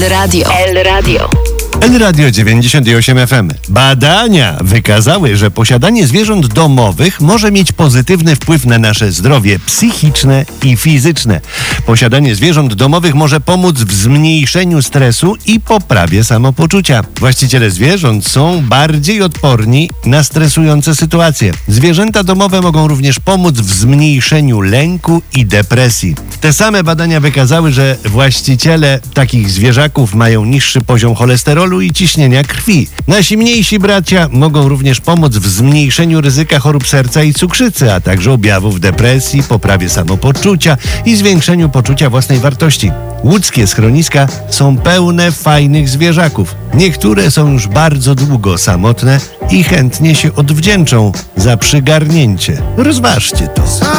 El Radio. El Radio 98 FM. Badania wykazały, że posiadanie zwierząt domowych może mieć pozytywny wpływ na nasze zdrowie psychiczne i fizyczne. Posiadanie zwierząt domowych może pomóc w zmniejszeniu stresu i poprawie samopoczucia. Właściciele zwierząt są bardziej odporni na stresujące sytuacje. Zwierzęta domowe mogą również pomóc w zmniejszeniu lęku i depresji. Te same badania wykazały, że właściciele takich zwierzaków mają niższy poziom cholesterolu i ciśnienia krwi. Nasi mniejsi bracia mogą również pomóc w zmniejszeniu ryzyka chorób serca i cukrzycy, a także objawów depresji, poprawie samopoczucia i zwiększeniu poczucia własnej wartości. Łódzkie schroniska są pełne fajnych zwierzaków. Niektóre są już bardzo długo samotne i chętnie się odwdzięczą za przygarnięcie. Rozważcie to.